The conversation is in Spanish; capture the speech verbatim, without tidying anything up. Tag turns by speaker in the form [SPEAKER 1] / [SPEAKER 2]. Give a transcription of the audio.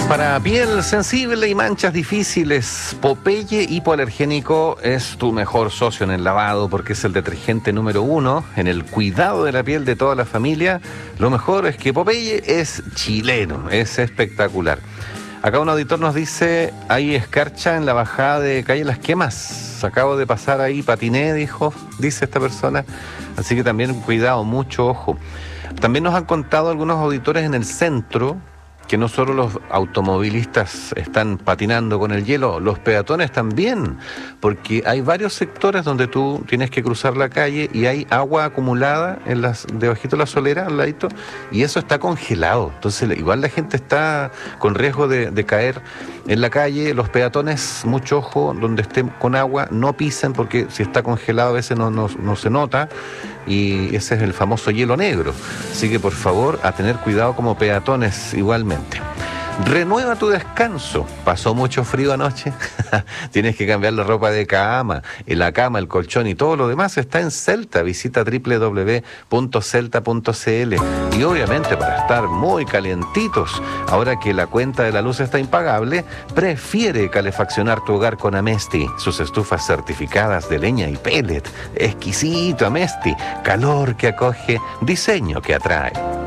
[SPEAKER 1] Para piel sensible y manchas difíciles, Popeye Hipoalergénico es tu mejor socio en el lavado porque es el detergente número uno en el cuidado de la piel de toda la familia. Lo mejor es que Popeye es chileno, es espectacular. Acá un auditor nos dice, hay escarcha en la bajada de calle Las Quemas. Acabo de pasar ahí, patiné, dijo, dice esta persona. Así que también cuidado, mucho ojo. También nos han contado algunos auditores en el centro que no solo los automovilistas están patinando con el hielo, los peatones también, porque hay varios sectores donde tú tienes que cruzar la calle y hay agua acumulada en las debajito de la solera, al ladito, y eso está congelado. Entonces igual la gente está con riesgo de, de caer en la calle. Los peatones, mucho ojo, donde estén con agua, no pisen, porque si está congelado a veces no, no, no se nota, y ese es el famoso hielo negro. Así que por favor, a tener cuidado como peatones igualmente. Renueva tu descanso. ¿Pasó mucho frío anoche? Tienes que cambiar la ropa de cama. La cama, el colchón y todo lo demás está en Celta. Visita doble u doble u doble u punto celta punto c l. Y obviamente para estar muy calientitos, ahora que la cuenta de la luz está impagable, prefiere calefaccionar tu hogar con Amesti. Sus estufas certificadas de leña y pellet. Exquisito Amesti. Calor que acoge, diseño que atrae.